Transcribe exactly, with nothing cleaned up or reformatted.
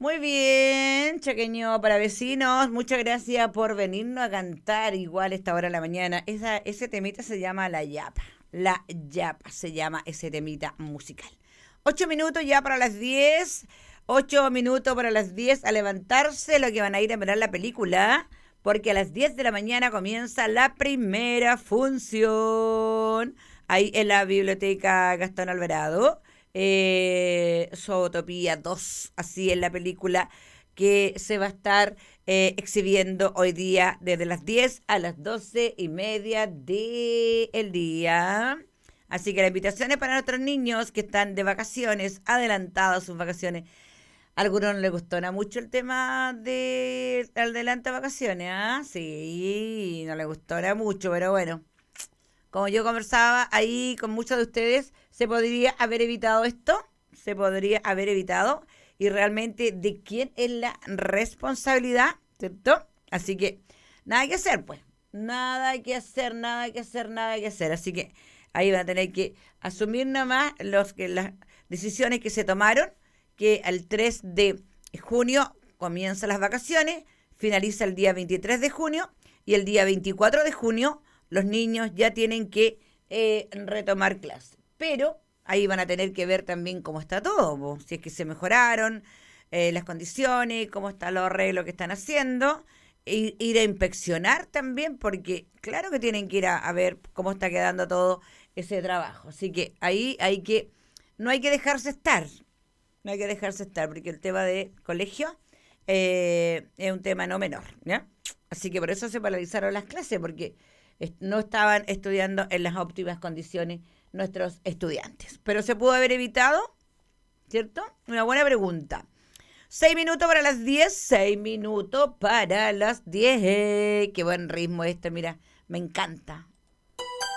Muy bien, Chaqueño para vecinos. Muchas gracias por venirnos a cantar igual esta hora de la mañana. Esa, ese temita se llama La Yapa. La Yapa se llama ese temita musical. Ocho minutos ya para las diez. Ocho minutos para las diez a levantarse, lo que van a ir a mirar la película. Porque a las diez de la mañana comienza la primera función. Ahí en la biblioteca Gastón Alvarado eh, Zootopía dos, así es la película que se va a estar eh, exhibiendo hoy día desde las diez a las doce y media del día. Así que la invitación es para nuestros niños que están de vacaciones, adelantados sus vacaciones. A algunos no les gustó nada mucho el tema de adelante vacaciones, ¿ah? Sí, no les gustó nada mucho, pero bueno, como yo conversaba ahí con muchos de ustedes, se podría haber evitado esto, se podría haber evitado, y realmente de quién es la responsabilidad, ¿cierto? Así que nada que hacer, pues, nada que hacer, nada que hacer, nada que hacer, así que ahí van a tener que asumir nomás los que las decisiones que se tomaron, que el tres de junio comienzan las vacaciones, finaliza el día veintitrés de junio, y el día veinticuatro de junio los niños ya tienen que eh, retomar clases. Pero ahí van a tener que ver también cómo está todo, po, si es que se mejoraron eh, las condiciones, cómo están los arreglos que están haciendo, e ir a inspeccionar también, porque claro que tienen que ir a, a ver cómo está quedando todo ese trabajo. Así que ahí hay que, no hay que dejarse estar, no hay que dejarse estar, porque el tema de colegio eh, es un tema no menor, ¿ya? Así que por eso se paralizaron las clases, porque no estaban estudiando en las óptimas condiciones nuestros estudiantes. Pero se pudo haber evitado, ¿cierto? Una buena pregunta. Seis minutos para las diez, seis minutos para las diez. Qué buen ritmo este, mira, me encanta,